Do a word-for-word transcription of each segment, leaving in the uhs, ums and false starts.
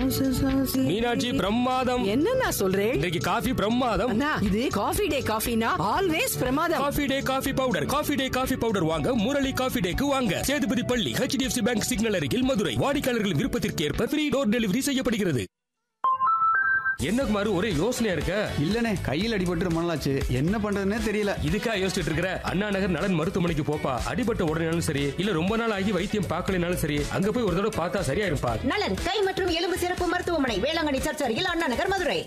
மீனாட்சி பிரமாதம். என்ன நான் சொல்றேன், இன்றைக்கு காஃபி பிரமாதம். அண்ணா, இது காஃபி டே காஃபினா ஆல்வேஸ் பிரமாதம். Coffee day coffee powder. Coffee day coffee powder வாங்க முரளி காஃபி டேக்கு வாங்க. சேதுபதி பள்ளி, H D F C bank signal அருகில், மதுரை. வாடிக்கையாளர்களின் விருப்பத்திற்கு ஏற்ப ஃப்ரீ டோர் டெலிவரி செய்யப்படுகிறது. என்ன குமாரு, ஒரே யோசனையா இருக்க? இல்லனே, கையில் அடிபட்டு ரொம்ப நாளாச்சு, என்ன பண்றதுன்னே தெரியல. இதுக்கா யோசிச்சுட்டு இருக்கிற? அண்ணா நகர் நலன் மருத்துவமனைக்கு போப்பா. அடிபட்ட உடனேனாலும் சரி, இல்ல ரொம்ப நாள் ஆகி வைத்தியம் பார்க்கலனாலும் சரி, அங்க போய் ஒரு தடவை பார்த்தா சரியா இருப்பா. நலன் கை மற்றும் எலும்பு சிறப்பு மருத்துவமனை, வேளாங்கண்ணி சர்ச் அருகில், அண்ணா நகர், மதுரை.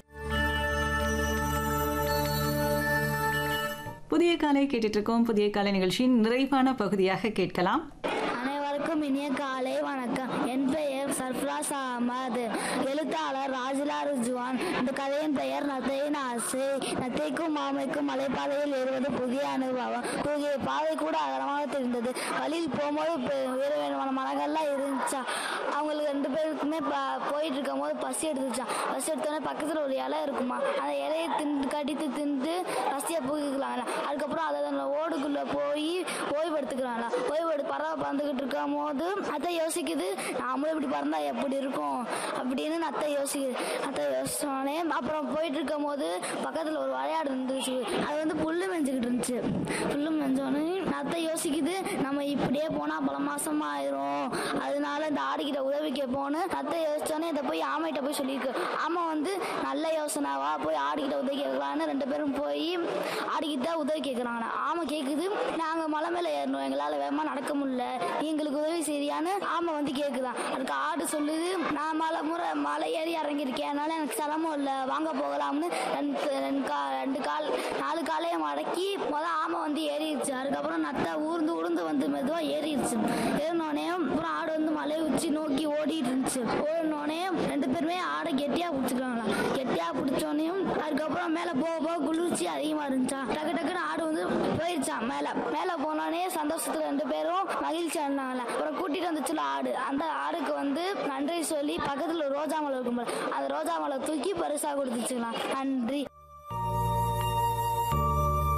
புதிய காலை கேட்டுட்டு இருக்கோம். புதிய காலை நிகழ்ச்சியின் நிறைவான பகுதியாக கேட்கலாம். அனைவருக்கும் இனிய காலை வணக்கம். என் பெயர் சர்ஃப்ராஸ் அகமது. எழுத்தாளர் ராஜிலா ருஜுவான். இந்த கதையின் பெயர் நத்தையின் ஆசை. நத்தைக்கும் மாமைக்கும் மலைப்பாதையில் ஏறுவது புதிய அனுபவம். புதிய பாதை கூட அகலமாக தெரிந்தது. வழியில் போகும்போது வேறு மரங்கள்லாம் இருந்துச்சா. அவங்களுக்கு ரெண்டு பேருக்குமே போயிட்டு இருக்கும் போது பசி எடுத்துச்சான். பசி எடுத்தோடனே பக்கத்தில் ஒரு இலை இருக்குமா, அந்த இலையை தின்று கடித்து தின்று பசியை பூக்கிக்கலாங்களா. அதுக்கப்புறம் அதை ஓடுக்குள்ளே போய் ஓய்வெடுத்துக்கிறாங்களா. ஓய்வெடு பறவை பறந்துக்கிட்டு இருக்கும் போது அத்தை யோசிக்குது, நாமளும் இப்படி பறந்தா எப்படி இருக்கும் அப்படின்னு அத்தை யோசிக்குது. அத்தை யோசிச்சோடனே அப்புறம் போயிட்டு இருக்கும் போது பக்கத்தில் ஒரு விளையாடு இருந்துச்சு. அது வந்து புல்லு மெஞ்சுக்கிட்டு இருந்துச்சு. புல்லு மெஞ்சோடனே அத்தை யோசிக்குது, நம்ம இப்படியே போனால் பல மாசமா ஆயிரும், அதனால இந்த ஆடிக்கிட்ட உதவி கேட்போன்னு அத்தை யோசிச்சோன்னே இதை போய் ஆமைகிட்ட போய் சொல்லியிருக்கு. ஆமை வந்து நல்ல யோசனாவா, போய் ஆடிக்கிட்ட உதவி கேட்கலான்னு ரெண்டு பேரும் போய் ஆடிக்கிட்ட உதவி கேட்குறாங்க. ஆமை கேட்குது, நாங்கள் மலை மேலே ஏறணும், எங்களால் வேகமாக நடக்க முடியல, எங்களுக்கு உதவி சரியான்னு ஆமை வந்து கேட்குதான். அதுக்கு ஆடு சொல்லுது, நான் மலை முறை மலை ஏறி இறங்கியிருக்கேன், அதனால எனக்கு சிரமம் இல்லை, வாங்க போகலாம்னு ரெண்டு ரெண்டு கா ரெண்டு கால் நாலு காலையும் மடக்கி முதல் ஆமை வந்து ஏறிடுச்சு. அதுக்கப்புறம் நத்தை ஊர்ந்து உளுந்து வந்து மெதுவாக ஏறிடுச்சு. ஏறினோடனே அப்புறம் ஆடு வந்து மலை உச்சி நோக்கி ஓடிட்டு இருந்துச்சு. ஓடினோடனே ரெண்டு பேருமே ஆடை கெட்டியாக பிடிச்சிக்கிறாங்களா. கெட்டியாக பிடிச்சோடனையும் அதுக்கப்புறம் மேலே போக போக குளிர்ச்சி அதிகமாக இருந்துச்சா. டக்கு டக்குன்னு ஆடு வந்து போயிடுச்சான் மேலே. மேலே போனோடனே சந்தோஷத்துல ரெண்டு பேரும் மகிழ்ச்சியாக இருந்தாங்களா. அப்புறம் கூட்டிகிட்டு வந்துச்சுல ஆடு, அந்த ஆடுக்கு வந்து நன்றி சொல்லி பக்கத்தில் ரோஜா மலை இருக்கும்போது அந்த ரோஜா மலை தூக்கி பரிசாக கொடுத்துச்சுக்கலாம். நன்றி.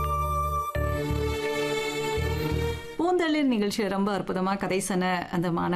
பூந்தளிர் நிகழ்ச்சி ரொம்ப அற்புதமா கதை சொன்ன அந்த மாணவ